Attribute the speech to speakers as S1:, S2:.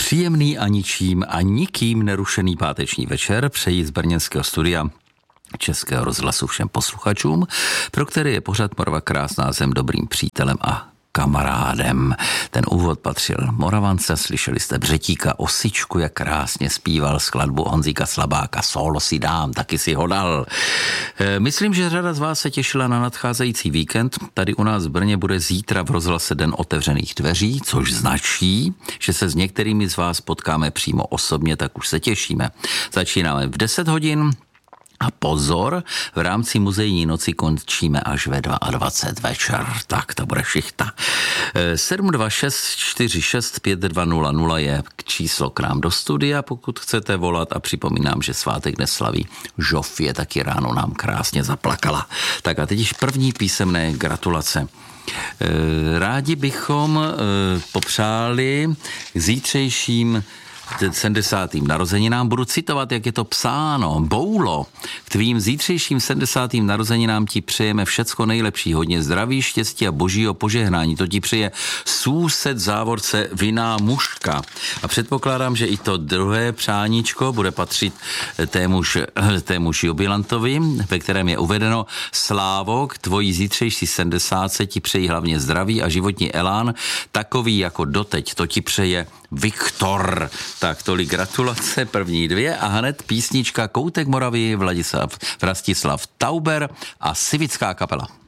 S1: Příjemný a ničím a nikým nerušený páteční večer přeji z brněnského studia Českého rozhlasu všem posluchačům, pro který je pořad Morava krásná zem dobrým přítelem a kamarádem. Ten úvod patřil Moravance, slyšeli jste Břetíka Osičku, jak krásně zpíval skladbu Honzíka Slabáka. Solo si dám, taky si ho dal. Myslím, že řada z vás se těšila na nadcházející víkend. Tady u nás v Brně bude zítra v rozhlase Den otevřených dveří, což značí, že se s některými z vás potkáme přímo osobně, tak už se těšíme. Začínáme v 10 hodin. A pozor, v rámci muzejní noci končíme až ve 22 večer. Tak to bude šichta. 726 46 5200 je číslo k nám do studia, pokud chcete volat, a připomínám, že svátek neslaví Žofie, taky ráno nám krásně zaplakala. Tak a teď již první písemné gratulace. Rádi bychom popřáli k zítřejším 70. narozeninám. Budu citovat, jak je to psáno. Boulo, k tvým zítřejším 70. narozeninám ti přejeme všecko nejlepší, hodně zdraví, štěstí a božího požehnání. To ti přeje soused závorce Vinná muška. A předpokládám, že i to druhé přáníčko bude patřit témuž jubilantovi, ve kterém je uvedeno: Slávo, k tvojí zítřejší 70 ti přeji hlavně zdraví a životní elán, takový jako doteď. To ti přeje Viktor. Tak tolik gratulace, první dvě, a hned písnička Koutek Moravy, Vlastislav Tauber a Sivická kapela.